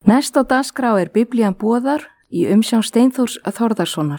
Næst á dagskrá Biblían boðar í umsjón Steinþórs Þórðarsonar.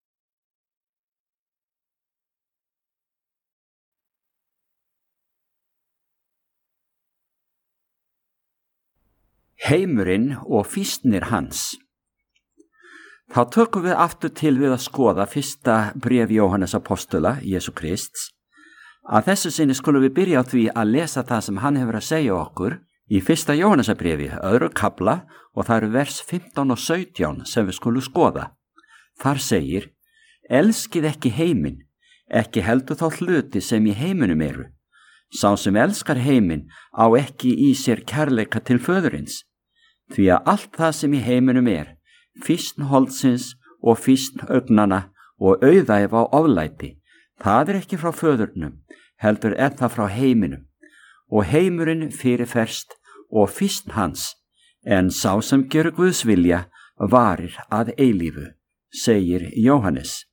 Heimurinn og fýsnir hans. Þá tökum við aftur til við að skoða fyrsta bréf Jóhannes apostula, Jesú Krists. Að þessu sinni skulum við byrja á því að lesa það sem hann hefur að segja okkur í fyrsta Jóhannesarbréfi, öðru kafla, og það eru vers 15 og 17 sem við skulum skoða. Þar segir: Elskið ekki heiminn, ekki heldur þá hluti sem í heiminum eru. Sá sem elskar heiminn á ekki í sér kærleika til föðurins. Því að allt það sem í heiminum fýsn holdsins og fýsn augnanna og auðæf á oflæti, það ekki frá föðurnum, heldur það frá heiminum. Og heimurinn fyrirferst og fýsn hans, en sá sem gjörur Guðs vilja varir að eilífu, segir Jóhannes.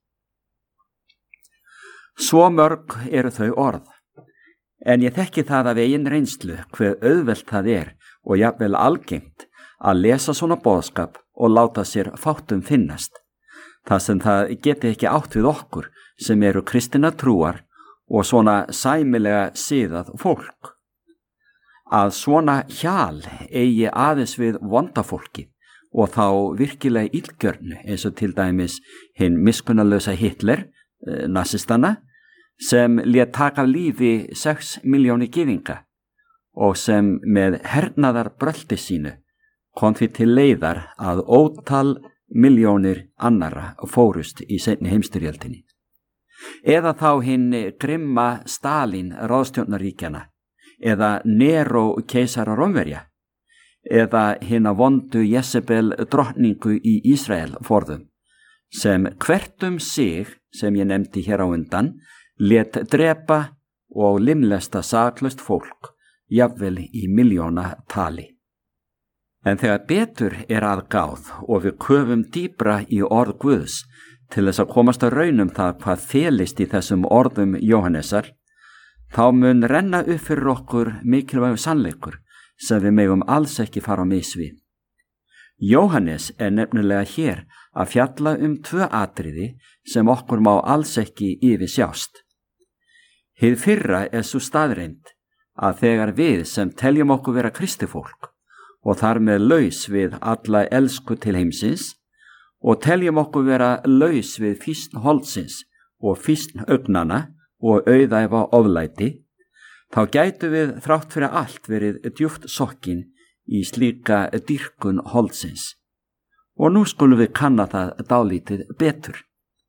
Svo mörg eru þau orð, en ég þekki það af eigin reynslu hve auðvelt það og jafnvel algengt að lesa svona boðskap og láta sér fátum finnast. Það sem það geti ekki átt við okkur sem eru kristinna trúar og svona sæmilega siðað fólk. Að svona hjal eigi aðeins við vonda fólki og þá virkilega illgjörnu, eins og til dæmis hinn miskunnarlausa Hitler, nasistana, sem lét taka lífi 6 milljónir gyðinga og sem með hernaðar brölti sínu kom því til leiðar að ótal milljónir annarra fórust í seinni heimsstyrjöldinni. Eða þá hinn grimma Stalin ráðstjórnaríkjana, eða Nero keisara Rómverja, eða hinna vondu Jezebel drottningu í Ísrael forðum, sem hvert sig, sem ég nefndi hér á undan, lét drepa og limlesta saklaust fólk, jafnvel í milljóna tali. En þegar betur að gáð og við köfum dýpra í orð Guðs til þess að komast að raun það hvað felist í þessum orðum Jóhannesar, þá mun renna upp fyrir okkur mikilvægur sannleikur sem við megum alls ekki fara á mis við. Jóhannes nefnilega hér að fjalla 2 atriði sem okkur má alls ekki yfirsjást. Hið fyrra sú staðreynd að þegar við sem teljum okkur vera kristifólk og þar með laus við alla elsku til heimsins og teljum okkur vera laus við fýsn holdsins og fýsn augnanna og auðæfa oflæti, þá gætu við þrátt fyrir allt verið djúpt sokkin í slíka dýrkun holdsins. Og nú skulum við kanna það dálítið betur.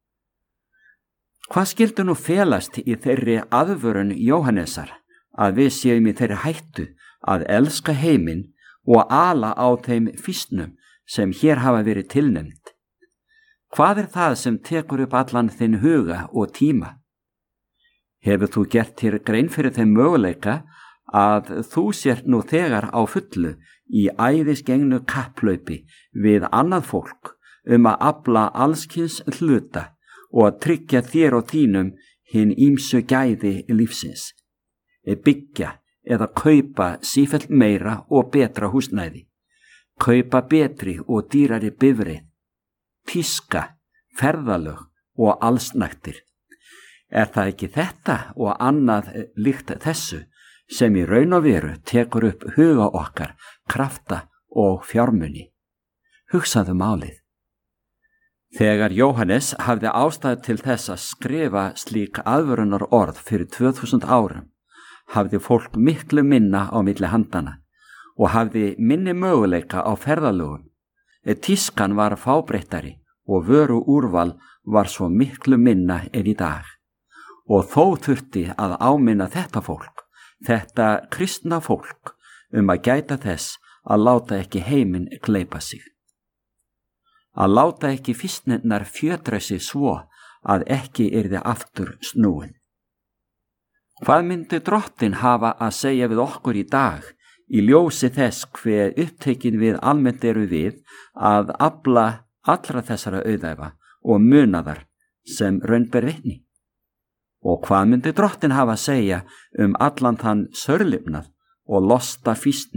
Hvað skyldi nú felast í þeirri aðvörun Jóhannesar að við séum í þeirri hættu að elska heiminn og ala á þeim fýsnum sem hér hafa verið tilnefnd? Hvað það sem tekur upp allan þinn huga og tíma? Hefur þú gert þér grein fyrir þeim möguleika að þú sért nú þegar á fullu í æðisgengnu kapplaupi við annað fólk að afla allskyns hluta og að tryggja þér og þínum hinn ýmsu gæði lífsins, byggja eða kaupa sífellt meira og betra húsnæði, kaupa betri og dýrari bifreið, tíska, ferðalög og allsnægtir? Það ekki þetta og annað líkt þessu sem í raun og veru tekur upp huga okkar, krafta og fjármuni? Hugsaðu málið. Þegar Jóhannes hafði ástæðu til þess að skrifa slík aðvörunar orð fyrir 2000 árum, hafði fólk miklu minna á milli handana og hafði minni möguleika á ferðalögum. Tískan var fábreyttari og vöru úrval var svo miklu minna en í dag. Og þó þurfti að áminna þetta fólk, þetta kristna fólk, að gæta þess að láta ekki heiminn gleypa sig. Að láta ekki fýsnirnar fjötra sig svo að ekki yrði aftur snúin. Hvað myndi drottinn hafa að segja við okkur í dag í ljósi þess hve upptekin við almennt eru við að afla allra þessara auðæfa og munaðar sem raun ber vitni? Og hvað myndi drottinn hafa að segja allan þann sörlifnað og losta fýsnir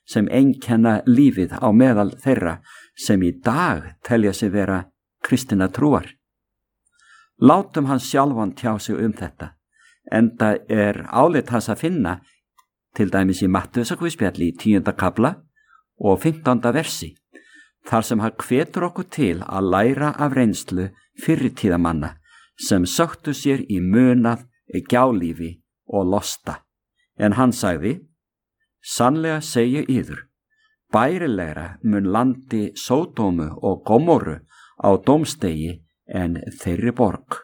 sem einkenna lífið á meðal þeirra sem í dag telja sig vera kristinna trúar. Látum hann sjálfan tjá sig þetta, enda álit hans að finna til dæmis í Mattheusarguðspjalli í 10. kafla og 15. versi, þar sem hann hvetur okkur til að læra af reynslu fyrritíðamanna sem söktu sér í munað, gjálífi og losta. En hann sagði: Sannlega segi yður, bærilegra mun landi Sódómu og Gomorru á dómstegi en þeirri borg.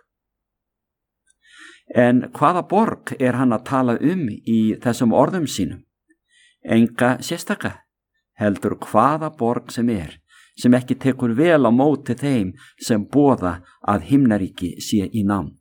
En hvaða borg hann að tala í þessum orðum sínum? Enga sérstaka, heldur hvaða borg sem ekki tekur vel á móti þeim sem boða að himnaríki sé í nánd.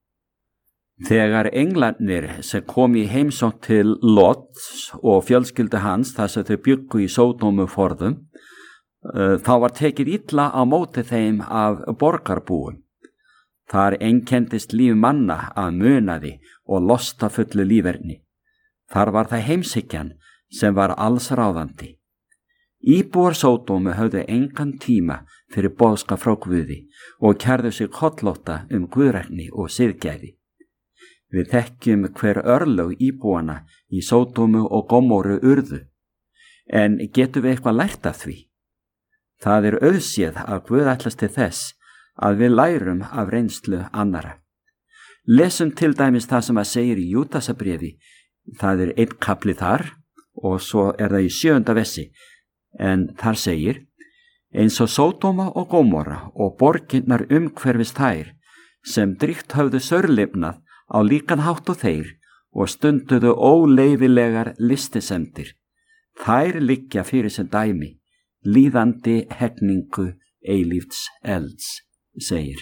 Þegar englarnir sem kom í heimsókn til Lots og fjölskyldu hans þar sem þau bjuggu í Sódómu forðum, þá var tekið illa á móti þeim af borgarbúum. Þar einkendist líf manna af munaði og lostafullu líferni. Þar var það heimshyggjan sem var allsráðandi. Íbúar Sódómu höfðu engan tíma fyrir boðskap frá Guði og kærðu sig kollótta guðrækni og siðgæði. Við þekkjum hver örlög íbúana í Sódómu og Gomorru urðu, en getum við eitthvað lært af því? Það auðséð að Guð ætlast til þess að við lærum af reynslu annara. Lesum til dæmis það sem segir í Júdasarbréfi, það einn kafli þar og svo það í 7. versi, en þar segir: Eins og Sódóma og Gomorra og borginnar umhverfis þær, sem dríkt höfðu saurlifnað á líkan hátt og þeir og stunduðu óleyfilegar listisemdir, þær liggja fyrir sem dæmi, líðandi hegningu eilífs elds, segir.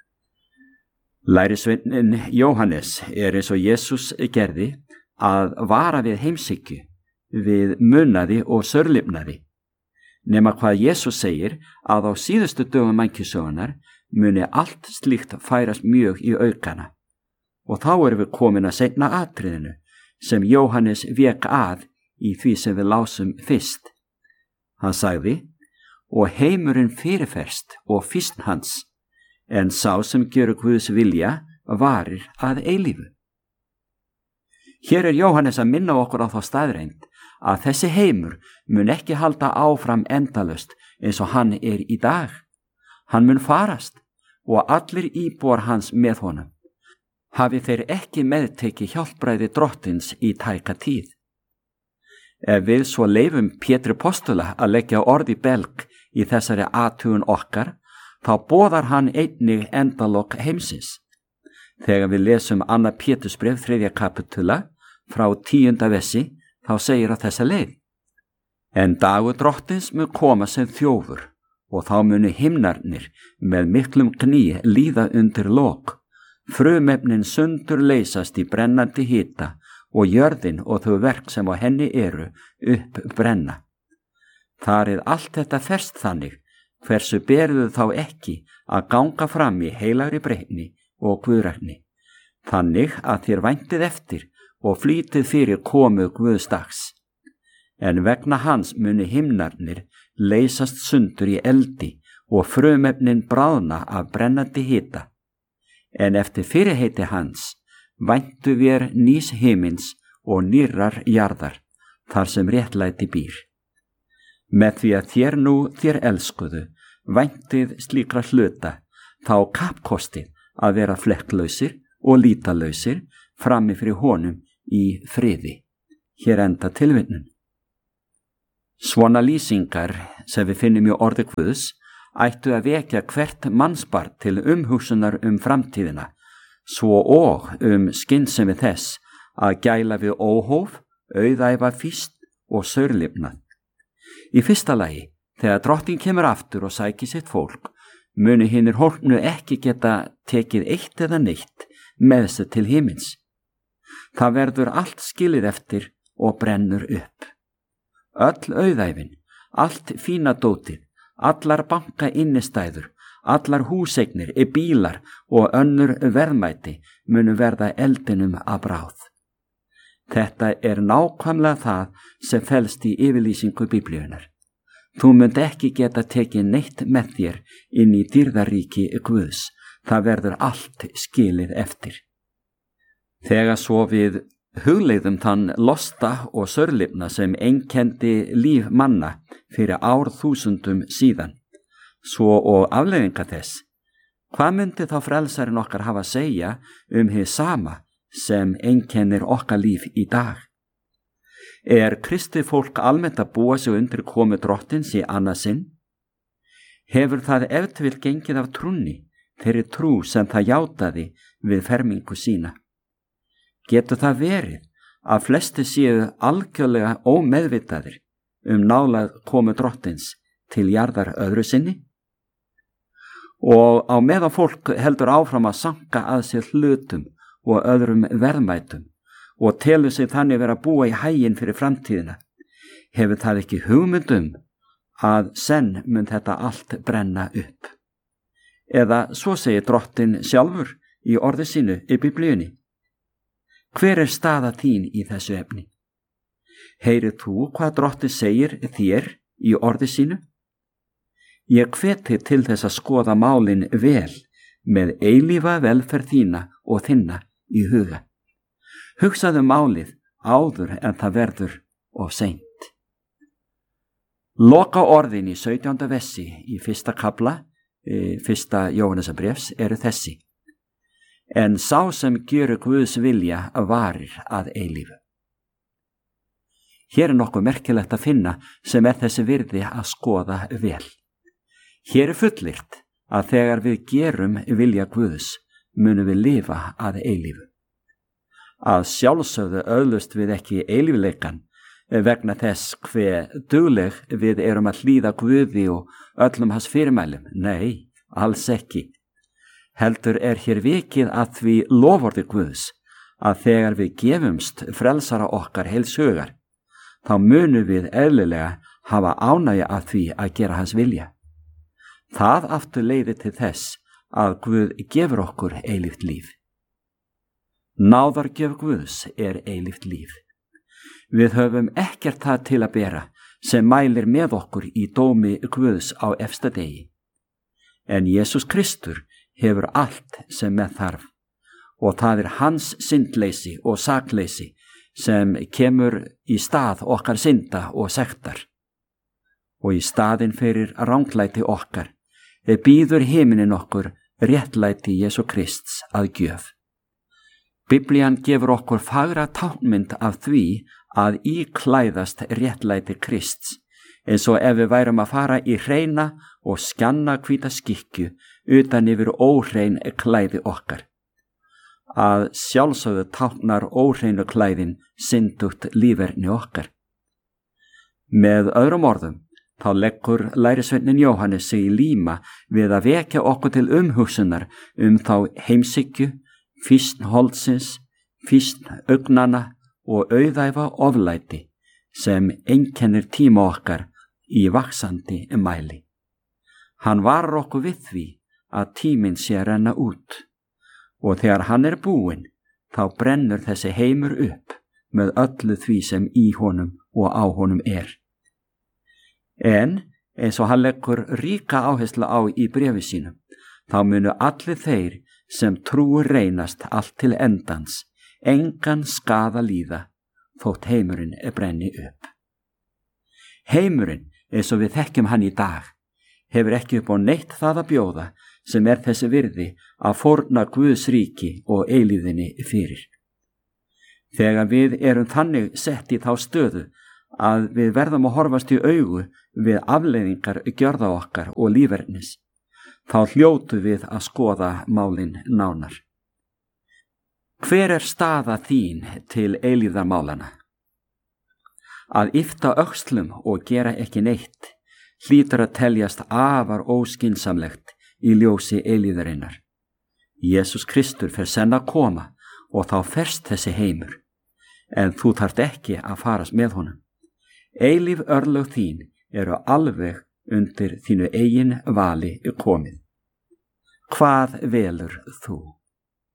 Lærisveinninn Jóhannes eins og Jesús gerði að vara við heimshyggju, við munaði og saurlifnaði. Nema hvað Jesús segir að á síðustu dögum mannkynssögunnar muni allt slíkt færast mjög í aukana. Og þá erum við komin að seinna atriðinu sem Jóhannes vék að í því sem við lásum fyrst. Hann sagði: Og heimurinn fyrirferst og fyrst hans, en sá sem gjörur Guðs vilja varir að eilífu. Hér Jóhannes að minna okkur á þá staðreind að þessi heimur mun ekki halda áfram endalaust eins og hann í dag. Hann mun farast og allir íbúar hans með honum. Hafi þeir ekki meðtekið hjálpræði drottins í tæka tíð. Ef við svo leifum Pétri postula að leggja orð í belg í þessari athugun okkar, þá boðar hann einnig endalok heimsins. Þegar við lesum 2. Pétursbréf 3. kapitula frá 10. versi, þá segir á þessa leið: En dagur drottins mun koma sem þjófur, og þá munu himnarnir með miklum gný líða undir lok. Frumefnin sundur leysast í brennandi hita og jörðin og þau verk sem á henni eru upp brenna. Þar allt þetta ferst þannig, hversu beruðu þá ekki að ganga fram í heilagri breytni og guðrækni, þannig að þér væntið eftir og flýtið fyrir komu Guðs dags. En vegna hans muni himnarnir leysast sundur í eldi og frumefnin bráðna af brennandi hita. En eftir fyrirheiti hans væntu við nýs himins og nýrrar jarðar, þar sem réttlæti býr. Með því að þér elskuðu, væntið slíkra hluta, þá kappkostið að vera flekklausir og lítalausir frammi fyrir honum í friði. Hér enda tilvitnun. Svona lýsingar sem við finnum í orði Guðs ættu að vekja hvert mannsbarn til umhugsunar framtíðina, svo og skynsemi þess að gæla við óhóf, auðæfa fýst og saurlifnað. Í fyrsta lagi, þegar drottinn kemur aftur og sækir sitt fólk, muni hinir hólpnu ekki geta tekið eitt eða neitt með sig til himins. Það verður allt skilið eftir og brennur upp. Öll auðæfin, allt fína dótið, allar banka innistæður, allar húseignir, bílar og önnur verðmæti munu verða eldinum að bráð. Þetta nákvæmlega það sem felst í yfirlýsingu Biblíunar. Þú munt ekki geta tekið neitt með þér inn í dýrðaríki Guðs. Það verður allt skilið eftir. Þegar svo við hugleiðum þann losta og sörlifna sem einkenndi líf manna fyrir árþúsundum síðan, svo og afleiðinga þess, hvað myndi þá frelsarinn okkar hafa að segja hið sama sem einkennir okkar líf í dag? Kristið fólk almennt að búa sig undir komu Drottins í annað sinn? Hefur það ef til vill gengið af trúnni, þeirri trú sem það játaði við fermingu sína? Getur það verið að flesti séu algjörlega ómeðvitaðir nálægð komu Drottins til jarðar öðru sinni? Og á meðan fólk heldur áfram að sanka að sér hlutum og öðrum verðmætum og telur sig þannig vera að búa í haginn fyrir framtíðina, hefur það ekki hugmynd að senn mun þetta allt brenna upp? Eða svo segir Drottinn sjálfur í orði sínu í Biblíunni. Hver staða þín í þessu efni? Heyrið þú hvað Drottinn segir þér í orði sínu? Ég hveti til þess að skoða málin vel með eilífa velferð þína og þinna í huga. Hugsaðu málið áður en það verður of seint. Loka orðin í 17. versi í 1. kafla 1. Jóhannesarbréfs eru þessi: En sá sem gjörir Guðs vilja varir að eilífu. Hér nokkuð merkilegt að finna sem þessi virði að skoða vel. Hér fullyrt að þegar við gerum vilja Guðs munum við lifa að eilífu. Að sjálfsögðu öðlust við ekki eilífleikan vegna þess hve dugleg við erum að hlýða Guði og öllum hans fyrirmælum. Nei, alls ekki. Heldur hér vikið að því loforði Guðs að þegar við gefumst frelsara okkar heils hugar, þá munum við eðlilega hafa ánægju af því að gera hans vilja. Það aftur leiðir til þess að Guð gefur okkur eilíft líf. Náðargjöf Guðs eilíft líf. Við höfum ekkert það til að bera sem mælir með okkur í dómi Guðs á efsta degi. En Jesús Kristur hefur allt sem með þarf og það hans syndleysi og sakleysi sem kemur í stað okkar synda og sektar. Og í staðinn fyrir ranglæti okkar býður himinin okkur réttlæti Jesú Krists að gjöf. Biblían gefur okkur fagra táknmynd af því að íklæðast réttlæti Krists, eins og ef við værum að fara í hreina og skjanna hvíta skikkju utan yfir óhrein klæði okkar. Að sjálfsögðu táknar óhreinu klæðin syndugt líferni okkar. Með öðrum orðum, þá leggur lærisveinninn Jóhannes sig í líma við að vekja okkur til umhugsunar þá heimshyggju, fýsn holdsins, fýsn augnanna og auðæfa oflæti sem einkennir tíma okkar í vaxandi mæli. Hann varar okkur við því að tíminn sé að renna út og þegar hann búinn, þá brennur þessi heimur upp með öllu því sem í honum og á honum En eins og hann leggur ríka áherslu á í bréfi sínu, þá munu allir þeir sem trúir reynast allt til endans, engan skaða líða, þótt heimurinn brenni upp. Heimurinn, eins og við þekkjum hann í dag, hefur ekki upp á neitt það að bjóða sem þessi virði að fórna Guðs ríki og eilíðinni fyrir. Þegar við erum þannig sett í þá stöðu að við verðum að horfast í augu við afleiðingar gjörða okkar og lífernis, þá hljótu við að skoða málin nánar. Hver staða þín til eilífðarmálana? Að yfta öxlum og gera ekki neitt hlýtur að teljast afar óskynsamlegt í ljósi eilífðarinnar. Jesús Kristur fer senn að koma og þá ferst þessi heimur, en þú þarft ekki að farast með honum. Eilíf örlög þín eru alveg undir þínu eigin vali komið. Hvað velur þú?